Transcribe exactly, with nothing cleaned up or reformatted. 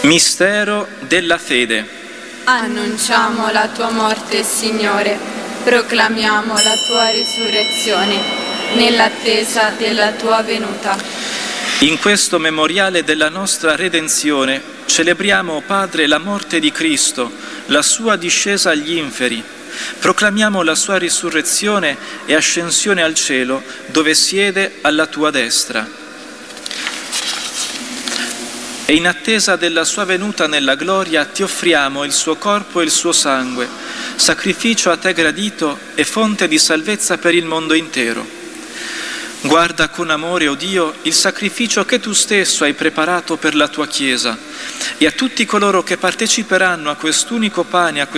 Mistero della fede. Annunciamo la tua morte, Signore, proclamiamo la tua risurrezione, nell'attesa della tua venuta. In questo memoriale della nostra redenzione celebriamo, o Padre, la morte di Cristo, la sua discesa agli inferi. Proclamiamo la sua risurrezione e ascensione al cielo, dove siede alla tua destra. E in attesa della sua venuta nella gloria ti offriamo il suo corpo e il suo sangue, sacrificio a te gradito e fonte di salvezza per il mondo intero. Guarda con amore, o Dio, il sacrificio che tu stesso hai preparato per la tua Chiesa, e a tutti coloro che parteciperanno a quest'unico pane, a